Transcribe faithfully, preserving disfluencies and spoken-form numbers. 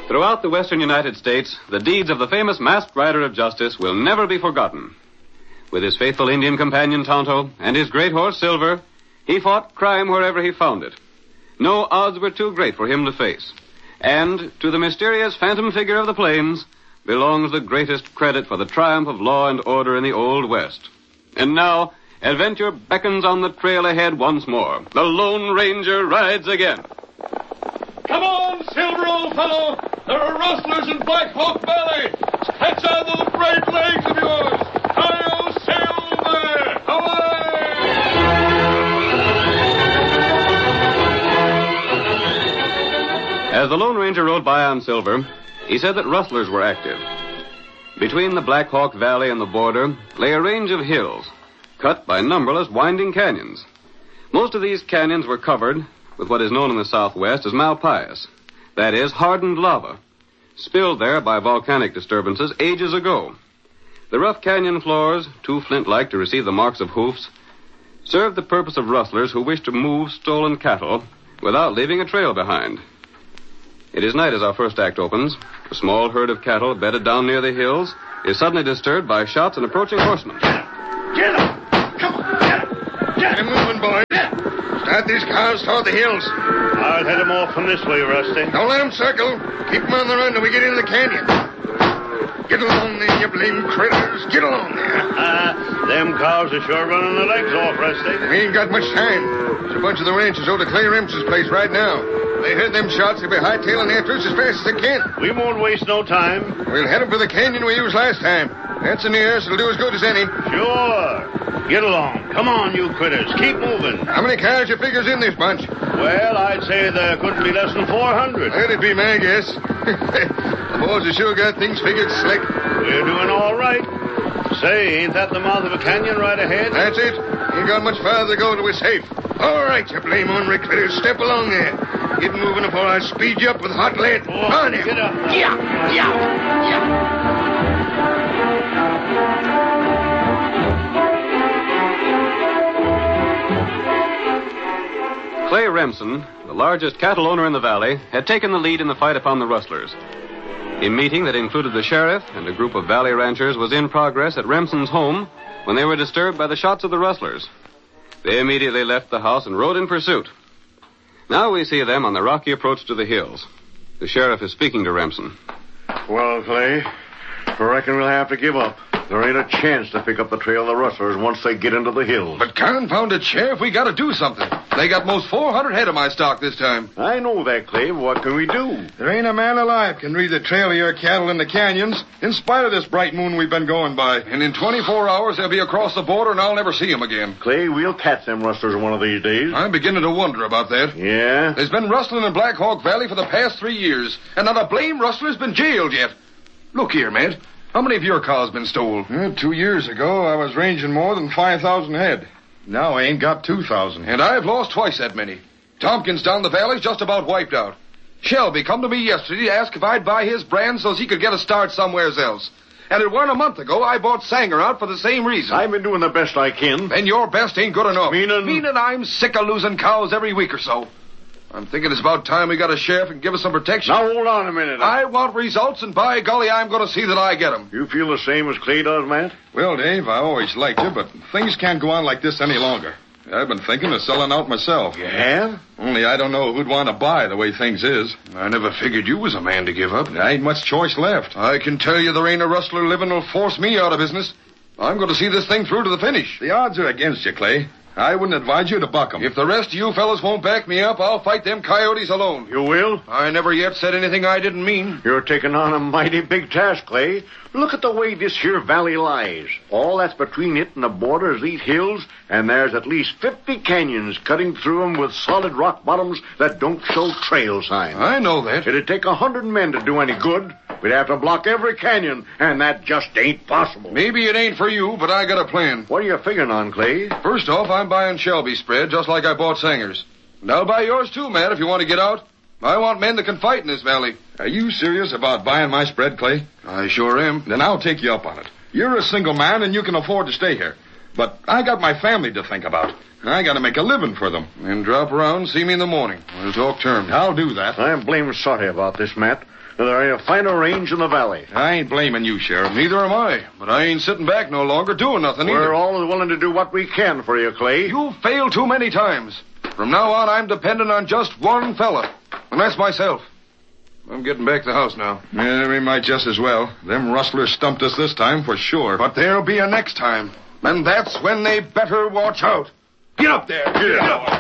Throughout the western United States, the deeds of the famous masked rider of justice will never be forgotten. With his faithful Indian companion Tonto and his great horse Silver, he fought crime wherever he found it. No odds were too great for him to face. And to the mysterious phantom figure of the plains belongs the greatest credit for the triumph of law and order in the Old West. And now, adventure beckons on the trail ahead once more. The Lone Ranger rides again. Come on, Silver, old fellow. There are rustlers in Black Hawk Valley. Stretch out those great legs of yours. Hi-yo, Silver! Away! As the Lone Ranger rode by on Silver, he said that rustlers were active. Between the Black Hawk Valley and the border lay a range of hills, cut by numberless winding canyons. Most of these canyons were covered with what is known in the Southwest as malpais, that is, hardened lava, spilled there by volcanic disturbances ages ago. The rough canyon floors, too flint-like to receive the marks of hoofs, served the purpose of rustlers who wish to move stolen cattle without leaving a trail behind. It is night as our first act opens. A small herd of cattle bedded down near the hills is suddenly disturbed by shots and approaching horsemen. Get him! Come on, get him! Get him moving, boys. Start these cows toward the hills. I'll head them off from this way, Rusty. Don't let them circle. Keep them on the run till we get into the canyon. Get along there, you blame critters. Get along there. Ah, them cows are sure running their legs off, Rusty. We ain't got much time. There's a bunch of the ranchers over to Clay Remsen's place right now. They heard them shots. They'll be hightailing after us as fast as they can. We won't waste no time. We'll head them for the canyon we used last time. That's the nearest. It'll do as good as any. Sure. Get along. Come on, you critters. Keep moving. How many cows you figures in this bunch? Well, I'd say there couldn't be less than four hundred. That'd be my guess. The boys have sure got things figured slick. We're doing all right. Say, ain't that the mouth of a canyon right ahead? That's it. Ain't got much farther to go till we're safe. All right, you blame ornery critters. Step along there. Get moving before I speed you up with hot lead. Oh, on him. Get up. Yeah, yeah, yeah. Clay Remsen, the largest cattle owner in the valley, had taken the lead in the fight upon the rustlers. A meeting that included the sheriff and a group of valley ranchers was in progress at Remsen's home when they were disturbed by the shots of the rustlers. They immediately left the house and rode in pursuit. Now we see them on the rocky approach to the hills. The sheriff is speaking to Remsen. Well, Clay, I reckon we'll have to give up. There ain't a chance to pick up the trail of the rustlers once they get into the hills. But confound it, Sheriff, we gotta do something. They got most four hundred head of my stock this time. I know that, Clay, but what can we do? There ain't a man alive can read the trail of your cattle in the canyons, in spite of this bright moon we've been going by. And in twenty-four hours, they'll be across the border, and I'll never see them again. Clay, we'll catch them rustlers one of these days. I'm beginning to wonder about that. Yeah? There's been rustling in Black Hawk Valley for the past three years, and not a blame rustler's been jailed yet. Look here, Matt. How many of your cows been stole? Uh, two years ago, I was ranging more than five thousand head. Now I ain't got two thousand. And I've lost twice that many. Tompkins down the valley's just about wiped out. Shelby come to me yesterday to ask if I'd buy his brand so he could get a start somewhere else. And it weren't a month ago I bought Sanger out for the same reason. I've been doing the best I can. Then your best ain't good enough. Meaning? Meaning I'm sick of losing cows every week or so. I'm thinking it's about time we got a sheriff and give us some protection. Now, hold on a minute. I want results, and by golly, I'm going to see that I get them. You feel the same as Clay does, Matt? Well, Dave, I always liked you, but things can't go on like this any longer. I've been thinking of selling out myself. You have? Only I don't know who'd want to buy the way things is. I never figured you was a man to give up. There ain't much choice left. I can tell you there ain't a rustler living who'll force me out of business. I'm going to see this thing through to the finish. The odds are against you, Clay. I wouldn't advise you to buck 'em. If the rest of you fellas won't back me up, I'll fight them coyotes alone. You will? I never yet said anything I didn't mean. You're taking on a mighty big task, Clay. Look at the way this here valley lies. All that's between it and the border is these hills, and there's at least fifty canyons cutting through 'em with solid rock bottoms that don't show trail signs. I know that. It'd take a hundred men to do any good. We'd have to block every canyon, and that just ain't possible. Maybe it ain't for you, but I got a plan. What are you figuring on, Clay? First off, I'm buying Shelby's spread, just like I bought Sanger's. And I'll buy yours too, Matt, if you want to get out. I want men that can fight in this valley. Are you serious about buying my spread, Clay? I sure am. Then I'll take you up on it. You're a single man, and you can afford to stay here. But I got my family to think about. I got to make a living for them. And drop around, see me in the morning. We'll talk terms. I'll do that. I'm blamed sorry about this, Matt. There ain't a finer range in the valley. I ain't blaming you, Sheriff. Neither am I. But I ain't sitting back no longer doing nothing either. We're always willing to do what we can for you, Clay. You've failed too many times. From now on, I'm dependent on just one fella. And that's myself. I'm getting back to the house now. Yeah, we might just as well. Them rustlers stumped us this time for sure. But there'll be a next time. And that's when they better watch out. Get up there. Get up.